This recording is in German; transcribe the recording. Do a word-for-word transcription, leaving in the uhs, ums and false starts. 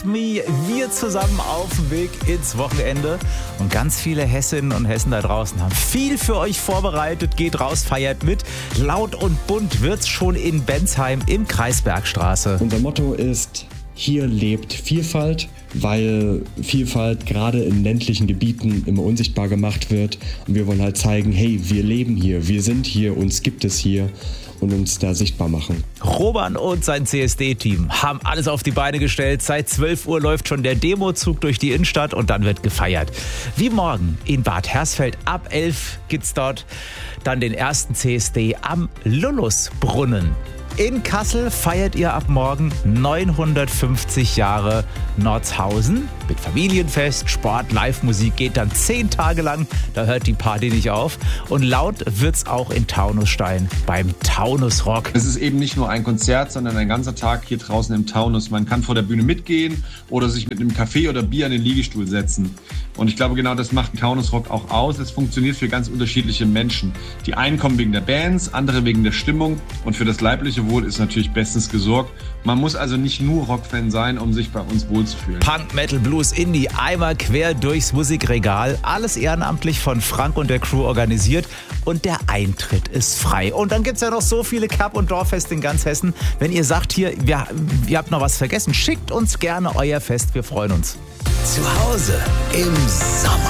Me, wir zusammen auf dem Weg ins Wochenende. Und ganz viele Hessinnen und Hessen da draußen haben viel für euch vorbereitet. Geht raus, feiert mit. Laut und bunt wird's schon in Bensheim im Kreis Bergstraße. Unser Motto ist: Hier lebt Vielfalt, weil Vielfalt gerade in ländlichen Gebieten immer unsichtbar gemacht wird. Und wir wollen halt zeigen, hey, wir leben hier, wir sind hier, uns gibt es hier und uns da sichtbar machen. Roman und sein C S D-Team haben alles auf die Beine gestellt. Seit zwölf Uhr läuft schon der Demozug durch die Innenstadt und dann wird gefeiert. Wie morgen in Bad Hersfeld ab elf gibt's dort dann den ersten C S D am Lullusbrunnen. In Kassel feiert ihr ab morgen neunhundertfünfzig Jahre Nordshausen mit Familienfest, Sport, Live-Musik geht dann zehn Tage lang. Da hört die Party nicht auf. Und laut wird's auch in Taunusstein beim Taunus Rock. Es ist eben nicht nur ein Konzert, sondern ein ganzer Tag hier draußen im Taunus. Man kann vor der Bühne mitgehen oder sich mit einem Kaffee oder Bier an den Liegestuhl setzen. Und ich glaube, genau das macht Taunus Rock auch aus. Es funktioniert für ganz unterschiedliche Menschen. Die einen kommen wegen der Bands, andere wegen der Stimmung. Und für das leibliche Wohl ist natürlich bestens gesorgt. Man muss also nicht nur Rockfan sein, um sich bei uns wohlzufühlen. Punk, Metal, Blues, Indie, einmal quer durchs Musikregal. Alles ehrenamtlich von Frank und der Crew organisiert. Und der Eintritt ist frei. Und dann gibt's ja noch so viele Cup- und Dorffeste in ganz Hessen. Wenn ihr sagt, hier, wir, ihr habt noch was vergessen, schickt uns gerne euer Fest. Wir freuen uns. Zu Hause im Sommer.